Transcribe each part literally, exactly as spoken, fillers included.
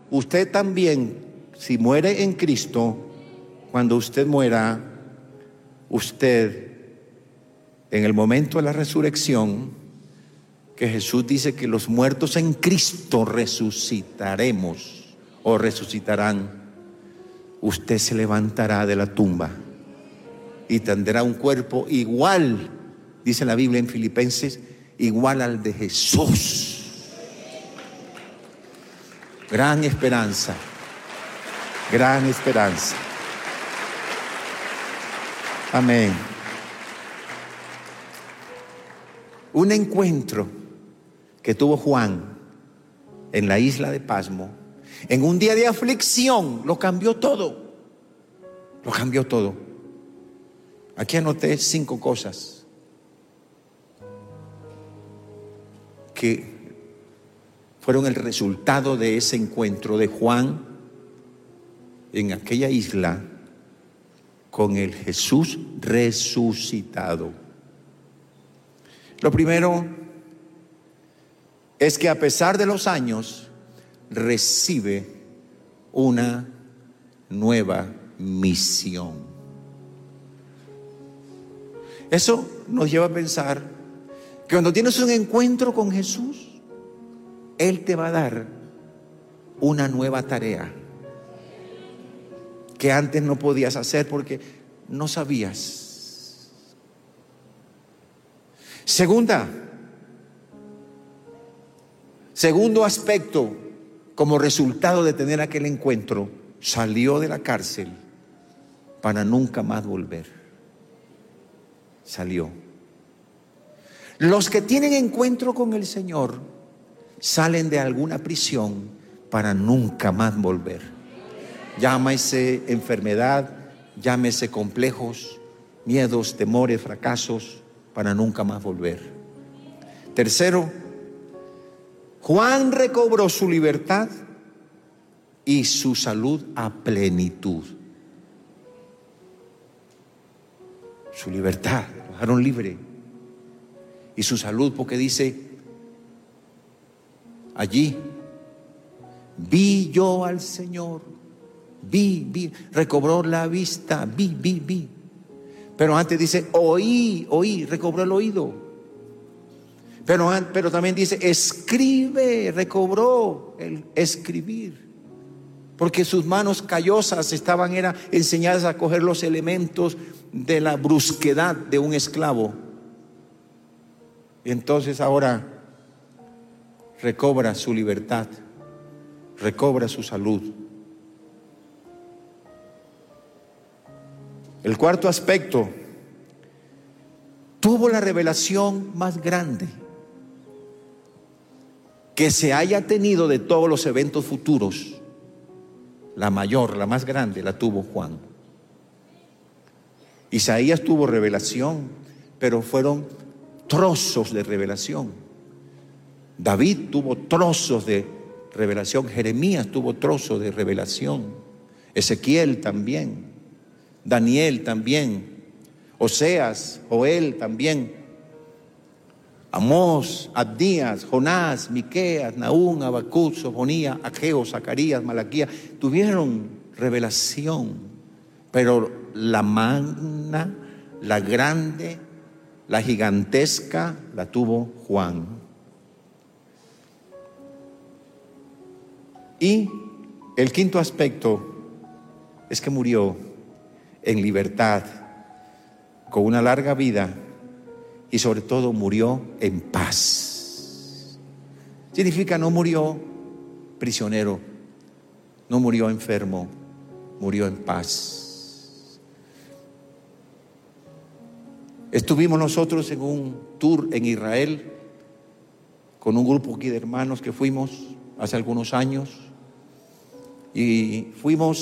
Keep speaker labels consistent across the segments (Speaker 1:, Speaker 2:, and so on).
Speaker 1: usted también, si muere en Cristo, cuando usted muera, usted, en el momento de la resurrección, que Jesús dice que los muertos en Cristo resucitaremos o resucitarán, usted se levantará de la tumba y tendrá un cuerpo igual, dice la Biblia en Filipenses, igual al de Jesús. Gran esperanza, gran esperanza. Amén. Un encuentro que tuvo Juan en la isla de Pasmo, en un día de aflicción, lo cambió todo. Lo cambió todo. Aquí anoté cinco cosas que fueron el resultado de ese encuentro de Juan en aquella isla con el Jesús resucitado. Lo primero es que a pesar de los años recibe una nueva misión. Eso nos lleva a pensar que cuando tienes un encuentro con Jesús, Él te va a dar una nueva tarea que antes no podías hacer porque no sabías. Segunda, segundo aspecto, como resultado de tener aquel encuentro, salió de la cárcel para nunca más volver. Salió. Los que tienen encuentro con el Señor salen de alguna prisión para nunca más volver. Llámese enfermedad, llámese complejos, miedos, temores, fracasos, para nunca más volver. Tercero, Juan recobró su libertad y su salud a plenitud. Su libertad, lo dejaron libre. Y su salud, porque dice, allí vi yo al Señor, vi, vi, recobró la vista, vi, vi, vi. Pero antes dice, oí, oí, recobró el oído. Pero, pero también dice, escribe, recobró el escribir. Porque sus manos callosas estaban era, enseñadas a coger los elementos de la brusquedad de un esclavo. Y entonces ahora recobra su libertad, recobra su salud. El cuarto aspecto, tuvo la revelación más grande que se haya tenido de todos los eventos futuros. La mayor, la más grande, la tuvo Juan. Isaías tuvo revelación, pero fueron trozos de revelación. David tuvo trozos de revelación. Jeremías tuvo trozos de revelación. Ezequiel también. Daniel también. Oseas, Joel también. Amós, Abdías, Jonás, Miqueas, Nahum, Habacuc, Sofonías, Ageo, Zacarías, Malaquías tuvieron revelación, pero la magna, la grande, la gigantesca la tuvo Juan. Y el quinto aspecto es que murió en libertad, con una larga vida, y sobre todo murió en paz. Significa, no murió prisionero, no murió enfermo, murió en paz. Estuvimos nosotros en un tour en Israel con un grupo aquí de hermanos que fuimos hace algunos años, y fuimos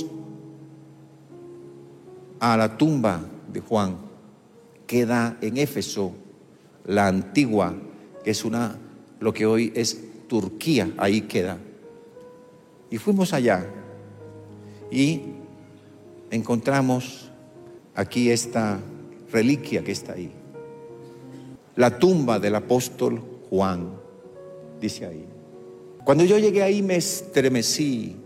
Speaker 1: a la tumba de Juan. Queda en Éfeso, la antigua, que es una, lo que hoy es Turquía, ahí queda. Y fuimos allá y encontramos aquí esta reliquia que está ahí. La tumba del apóstol Juan, dice ahí. Cuando yo llegué ahí me estremecí